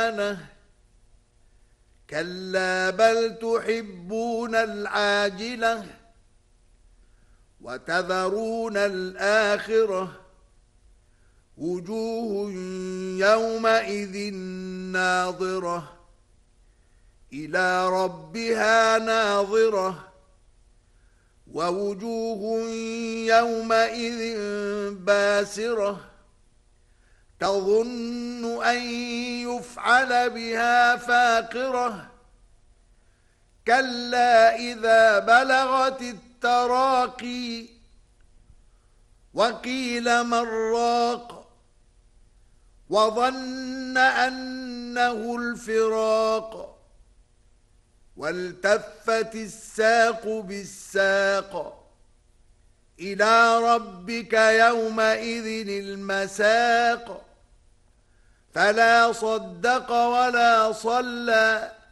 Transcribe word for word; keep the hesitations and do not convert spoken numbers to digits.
الأمانة كلا بل تحبون العاجلة وتذرون الآخرة وجوه يومئذ ناظرة إلى ربها ناظرة ووجوه يومئذ باسرة تظن أن يفعل بها فاقرة كلا إذا بلغت التراقي وقيل من راق وظن أنه الفراق والتفت الساق بالساق إلى ربك يومئذ المساق فلا صدق ولا صلى